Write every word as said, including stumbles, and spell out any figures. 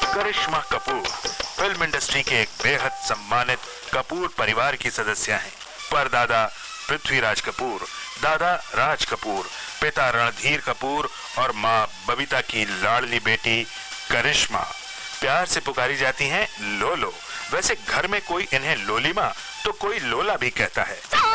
करिश्मा Kapoor film industry के एक बेहद सम्मानित कपूर परिवार की सदस्य हैं। परदादा पृथ्वीराज कपूर, दादा राज कपूर, पिता रणधीर कपूर और माँ बबीता की लाडली बेटी करिश्मा। प्यार से पुकारी जाती हैं लोलो। वैसे घर में कोई इन्हें लोलीमा तो कोई लोला भी कहता है।